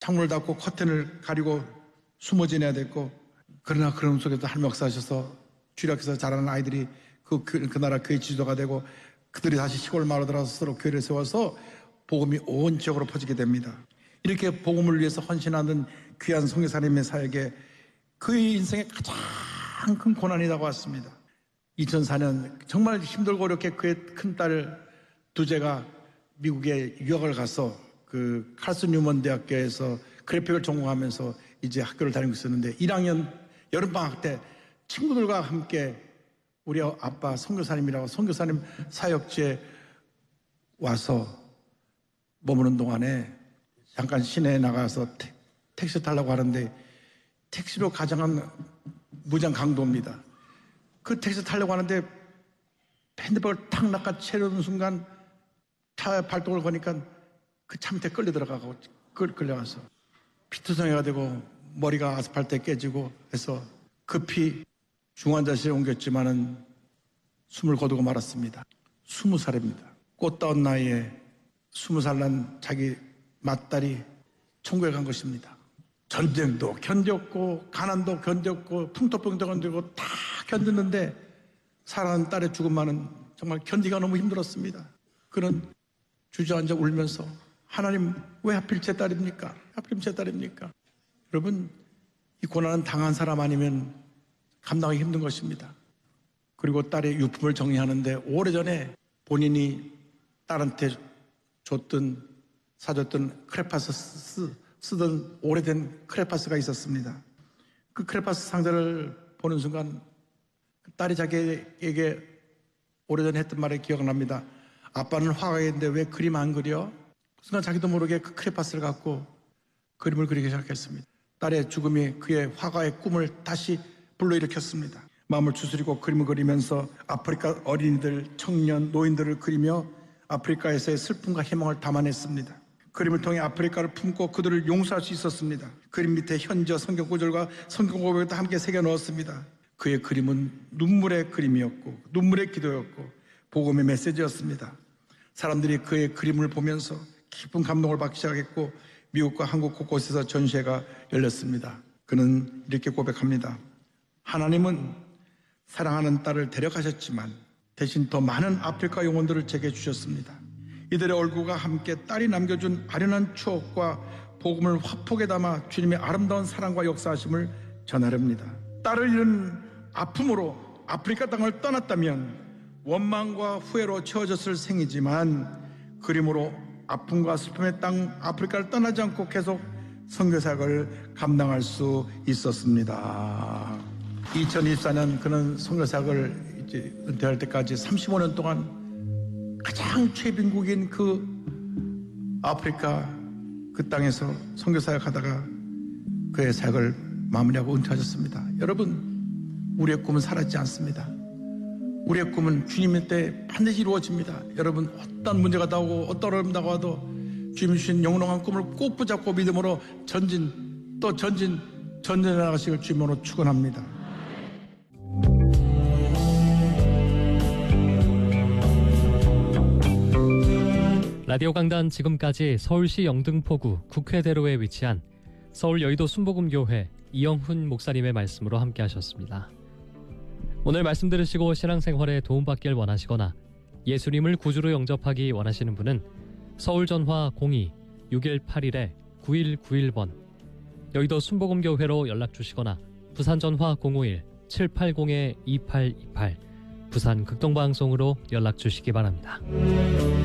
창문을 닫고 커튼을 가리고 숨어 지내야 됐고, 그러나 그런 속에서 한 목사하셔서 주력해서 자라는 아이들이 그 나라 교회 지도가 되고, 그들이 다시 시골 마을로 들어가서 서로 교회를 세워서 복음이 온 지역으로 퍼지게 됩니다. 이렇게 복음을 위해서 헌신하는 귀한 선교사님의 사역에 그의 인생에 가장 큰 고난이 다가왔습니다. 2004년 정말 힘들고 어렵게 그의 큰딸 두제가 미국에 유학을 가서 그 칼스 뉴먼 대학교에서 그래픽을 전공하면서 이제 학교를 다니고 있었는데, 1학년 여름방학 때 친구들과 함께 우리 아빠 선교사님이라고 선교사님 사역지에 와서 머무는 동안에 잠깐 시내에 나가서 택시 타려고 하는데, 택시로 가장한 무장 강도입니다. 그 택시 타려고 하는데 핸드백을 탁 낚아채려는 순간 차 발동을 거니까 그 차 밑에 끌려 들어가고 끌려가서 피투성이가 되고 머리가 아스팔트에 깨지고 해서 급히 중환자실에 옮겼지만은 숨을 거두고 말았습니다. 20살입니다. 꽃다운 나이에 20살 난 자기 맏딸이 천국에 간 것입니다. 전쟁도 견뎠고 가난도 견뎠고 풍토병도 견뎠고 다 견뎠는데 사랑하는 딸의 죽음만은 정말 견디기가 너무 힘들었습니다. 그는 주저앉아 울면서, 하나님 왜 하필 제 딸입니까? 하필 제 딸입니까? 여러분, 이 고난은 당한 사람 아니면 감당하기 힘든 것입니다. 그리고 딸의 유품을 정리하는데 오래전에 본인이 딸한테 사줬던 크레파스 쓰던 오래된 크레파스가 있었습니다. 그 크레파스 상자를 보는 순간 딸이 자기에게 오래전에 했던 말이 기억납니다. 아빠는 화가인데 왜 그림 안 그려? 그 순간 자기도 모르게 그 크레파스를 갖고 그림을 그리기 시작했습니다. 딸의 죽음이 그의 화가의 꿈을 다시 불러일으켰습니다. 마음을 추스리고 그림을 그리면서 아프리카 어린이들, 청년, 노인들을 그리며 아프리카에서의 슬픔과 희망을 담아냈습니다. 그림을 통해 아프리카를 품고 그들을 용서할 수 있었습니다. 그림 밑에 현저 성경 구절과 성경 고백도 함께 새겨 넣었습니다. 그의 그림은 눈물의 그림이었고 눈물의 기도였고 복음의 메시지였습니다. 사람들이 그의 그림을 보면서 깊은 감동을 받기 시작했고 미국과 한국 곳곳에서 전시회가 열렸습니다. 그는 이렇게 고백합니다. 하나님은 사랑하는 딸을 데려가셨지만 대신 더 많은 아프리카 영혼들을 제게 주셨습니다. 이들의 얼굴과 함께 딸이 남겨준 아련한 추억과 복음을 화폭에 담아 주님의 아름다운 사랑과 역사하심을 전하렵니다. 딸을 잃은 아픔으로 아프리카 땅을 떠났다면 원망과 후회로 채워졌을 생이지만 그림으로 아픔과 슬픔의 땅 아프리카를 떠나지 않고 계속 선교사역을 감당할 수 있었습니다. 2024년 그는 선교사역을 이제 은퇴할 때까지 35년 동안 가장 최빈국인 그 아프리카 그 땅에서 선교사역 하다가 그의 사역을 마무리하고 은퇴하셨습니다. 여러분, 우리의 꿈은 사라지지 않습니다. 우리의 꿈은 주님의 때 반드시 이루어집니다. 여러분, 어떤 문제가 나오고 어떤 어려움이 나와도 주님 주신 영롱한 꿈을 꼭 붙잡고 믿음으로 전진해 나가시길 주님으로 축원합니다. 라디오 강단 지금까지 서울시 영등포구 국회대로에 위치한 서울 여의도 순복음교회 이영훈 목사님의 말씀으로 함께 하셨습니다. 오늘 말씀 들으시고 신앙생활에 도움받길 원하시거나 예수님을 구주로 영접하기 원하시는 분은 서울 전화 02-6181-9191번 여의도 순복음교회로 연락 주시거나 부산 전화 051-780-2828 부산 극동방송으로 연락 주시기 바랍니다.